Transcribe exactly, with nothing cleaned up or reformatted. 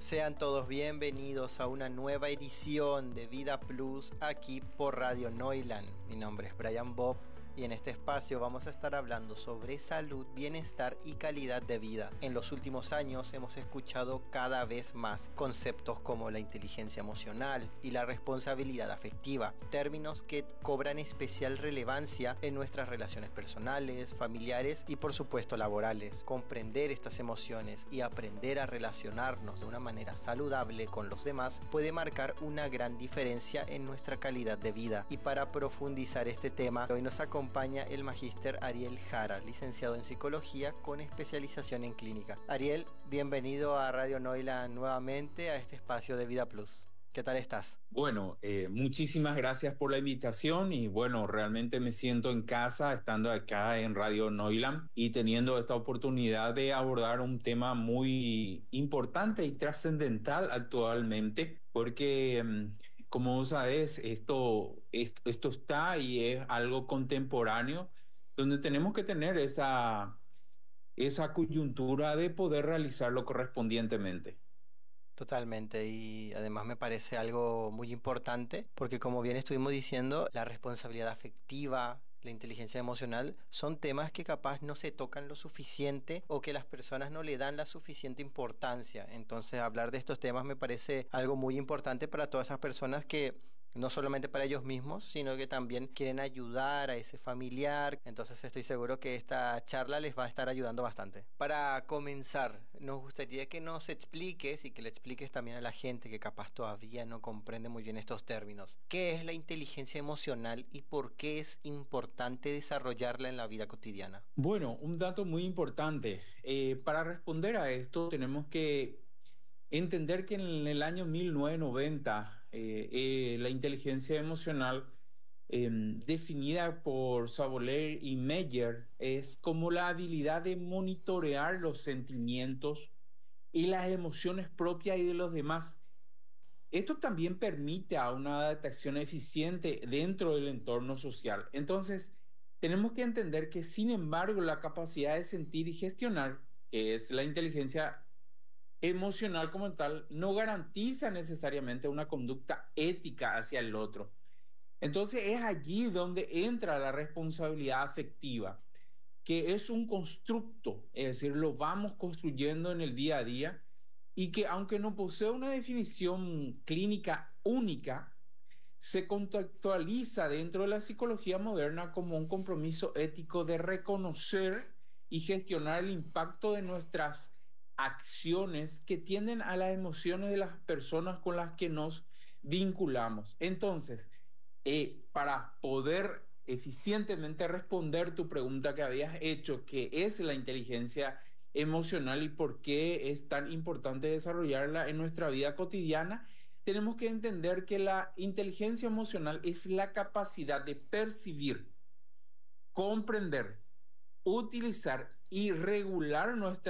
Sean todos bienvenidos a una nueva edición de Vida Plus aquí por Radio Neuland. Mi nombre es Brian Bob y en este espacio vamos a estar hablando sobre salud, bienestar y calidad de vida. En los últimos años hemos escuchado cada vez más conceptos como la inteligencia emocional y la responsabilidad afectiva, términos que cobran especial relevancia en nuestras relaciones personales, familiares y por supuesto laborales. Comprender estas emociones y aprender a relacionarnos de una manera saludable con los demás puede marcar una gran diferencia en nuestra calidad de vida. Y para profundizar este tema, hoy nos acompaña acompaña el magíster Ariel Jara, licenciado en psicología con especialización en clínica. Ariel, bienvenido a Radio Neuland nuevamente a este espacio de Vida Plus. ¿Qué tal estás? Bueno, eh, muchísimas gracias por la invitación y bueno, realmente me siento en casa estando acá en Radio Neuland y teniendo esta oportunidad de abordar un tema muy importante y trascendental actualmente, porque um, como sabes, esto, esto, esto está y es algo contemporáneo donde tenemos que tener esa, esa coyuntura de poder realizarlo correspondientemente. Totalmente, y además me parece algo muy importante porque como bien estuvimos diciendo, la responsabilidad afectiva, la inteligencia emocional son temas que capaz no se tocan lo suficiente o que las personas no le dan la suficiente importancia. Entonces hablar de estos temas me parece algo muy importante para todas esas personas que no solamente para ellos mismos, sino que también quieren ayudar a ese familiar. Entonces estoy seguro que esta charla les va a estar ayudando bastante. Para comenzar, nos gustaría que nos expliques y que le expliques también a la gente que capaz todavía no comprende muy bien estos términos. ¿Qué es la inteligencia emocional y por qué es importante desarrollarla en la vida cotidiana? Bueno, un dato muy importante. Eh, para responder a esto tenemos que entender que en el año mil novecientos noventa eh, eh, la inteligencia emocional, eh, definida por Saboler y Meyer, es como la habilidad de monitorear los sentimientos y las emociones propias y de los demás. Esto también permite a una adaptación eficiente dentro del entorno social. Entonces, tenemos que entender que, sin embargo, la capacidad de sentir y gestionar, que es la inteligencia emocional como tal, no garantiza necesariamente una conducta ética hacia el otro. Entonces es allí donde entra la responsabilidad afectiva, que es un constructo, es decir, lo vamos construyendo en el día a día y que aunque no posee una definición clínica única, se contextualiza dentro de la psicología moderna como un compromiso ético de reconocer y gestionar el impacto de nuestras acciones que tienden a las emociones de las personas con las que nos vinculamos. Entonces, eh, para poder eficientemente responder tu pregunta que habías hecho, que es la inteligencia emocional y por qué es tan importante desarrollarla en nuestra vida cotidiana, tenemos que entender que la inteligencia emocional es la capacidad de percibir, comprender, utilizar y regular nuestra